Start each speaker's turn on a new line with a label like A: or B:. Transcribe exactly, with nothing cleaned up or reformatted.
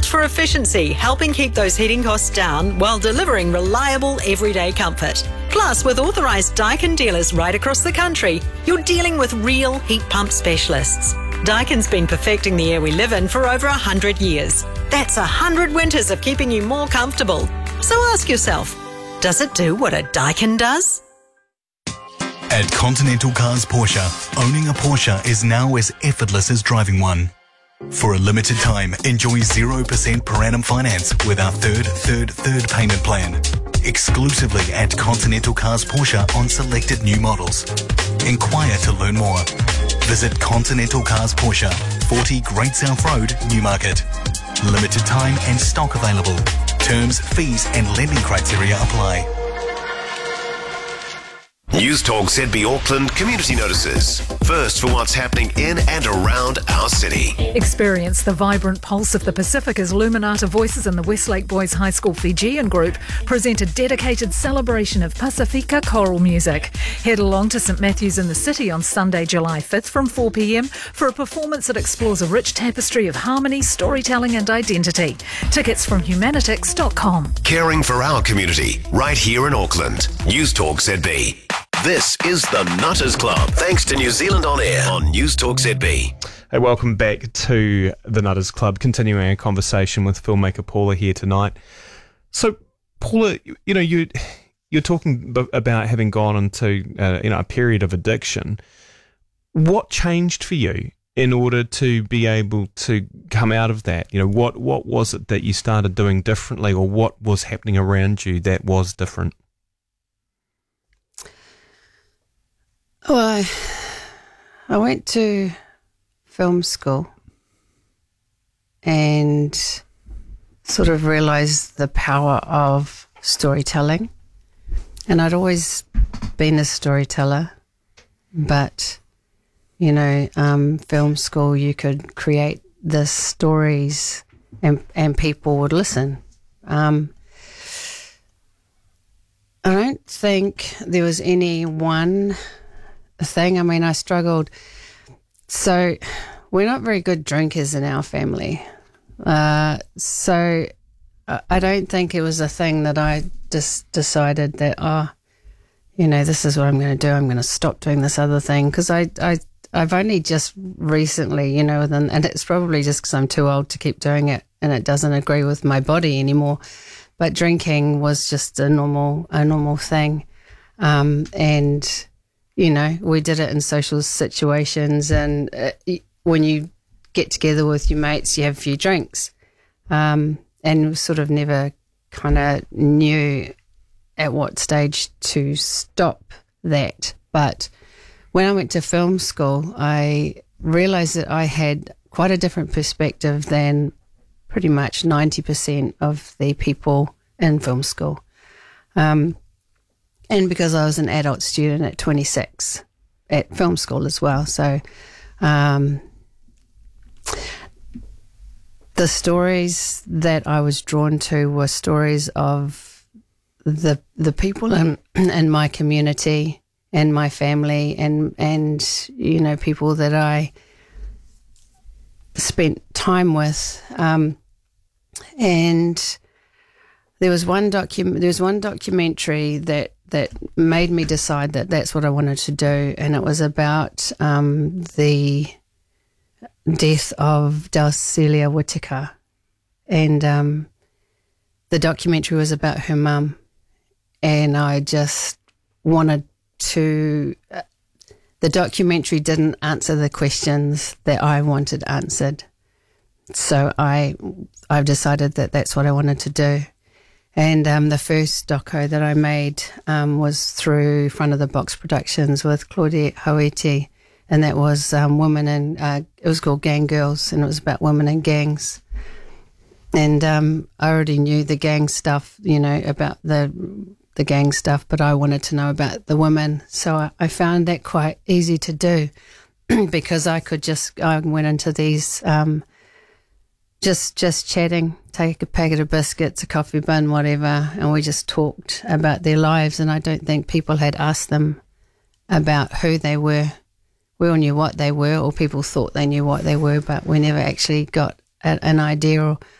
A: for efficiency, helping keep those heating costs down while delivering reliable everyday comfort. Plus, with authorised Daikin dealers right across the country, you're dealing with real heat pump specialists. Daikin's been perfecting the air we live in for over one hundred years. That's one hundred winters of keeping you more comfortable. So ask yourself, does it do what a Daikin does?
B: At Continental Cars Porsche, owning a Porsche is now as effortless as driving one. For a limited time, enjoy zero percent per annum finance with our third, third, third payment plan. Exclusively at Continental Cars Porsche on selected new models. Inquire to learn more. Visit Continental Cars Porsche, forty Great South Road, Newmarket. Limited time and stock available. Terms, fees and lending criteria apply.
C: News Talk Z B Auckland Community Notices. First for what's happening in and around our city.
D: Experience the vibrant pulse of the Pacific as Luminata Voices and the Westlake Boys High School Fijian group present a dedicated celebration of Pasifika choral music. Head along to St Matthews in the City on Sunday, July fifth from four p m for a performance that explores a rich tapestry of harmony, storytelling and identity. Tickets from humanitix dot com.
C: Caring for our community, right here in Auckland. News Talk Z B. This is the Nutters Club, thanks to New Zealand On Air on News Talk Z B.
E: Hey, welcome back to the Nutters Club, continuing our conversation with filmmaker Paula here tonight. So, Paula, you know, you, you're talking b- about having gone into uh, you know, a period of addiction. What changed for you in order to be able to come out of that? You know, what, what was it that you started doing differently, or what was happening around you that was different?
F: Well, I, I went to film school and sort of realised the power of storytelling. And I'd always been a storyteller, but, you know, um, film school, you could create the stories and, and people would listen. Um, I don't think there was any one thing. I mean, I struggled. So we're not very good drinkers in our family. Uh, so I don't think it was a thing that I just decided that, oh, you know, this is what I'm going to do. I'm going to stop doing this other thing. Because I, I, I've only just recently, you know, and, and it's probably just because I'm too old to keep doing it and it doesn't agree with my body anymore. But drinking was just a normal, a normal thing. Um, and You know, we did it in social situations, and uh, when you get together with your mates, you have a few drinks, um, and we sort of never kind of knew at what stage to stop that. But when I went to film school, I realised that I had quite a different perspective than pretty much ninety percent of the people in film school. Um, And because I was an adult student at twenty-six at film school as well. So um, the stories that I was drawn to were stories of the the people in, in my community and my family and, and, you know, people that I spent time with. Um, and there was one docu- there was one documentary that that made me decide that that's what I wanted to do, and it was about um, the death of Dalcelia Whittaker, and um, the documentary was about her mum, and I just wanted to. Uh, the documentary didn't answer the questions that I wanted answered, so I I've decided that that's what I wanted to do. And um, the first doco that I made um, was through Front of the Box Productions with Claudette Hauiti, and that was um, women in, uh, it was called Gang Girls, and it was about women in gangs. And um, I already knew the gang stuff, you know, about the the gang stuff, but I wanted to know about the women. So I, I found that quite easy to do because I could just, I went into these um Just just chatting, take a packet of biscuits, a coffee bun, whatever, and we just talked about their lives. And I don't think people had asked them about who they were. We all knew what they were, or people thought they knew what they were, but we never actually got a, an idea or